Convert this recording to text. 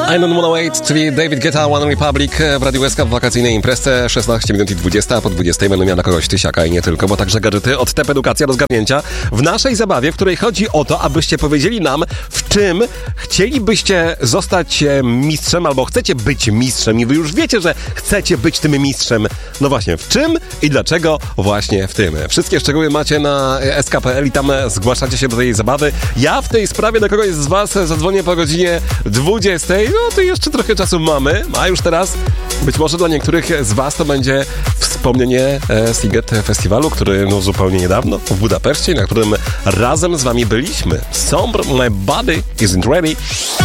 I Don't Wanna Wait, czyli David Guetta, One Republic w Radiu SK w wakacyjnej imprezie 16 minut i 20, a po 20 będę miał na kogoś tysiaka i nie tylko, bo także gadżety od TEP Edukacja do zgarnięcia w naszej zabawie, w której chodzi o to, abyście powiedzieli nam, w czym chcielibyście zostać mistrzem, albo chcecie być mistrzem i wy już wiecie, że chcecie być tym mistrzem. No właśnie, w czym i dlaczego właśnie w tym. Wszystkie szczegóły macie na sk.pl i tam zgłaszacie się do tej zabawy. Ja w tej sprawie do kogoś z was zadzwonię po godzinie 20. No to jeszcze trochę czasu mamy, a już teraz być może dla niektórych z was to będzie wspomnienie Sziget Festiwalu, który no zupełnie niedawno w Budapeszcie, na którym razem z wami byliśmy. Sombre, my body isn't ready.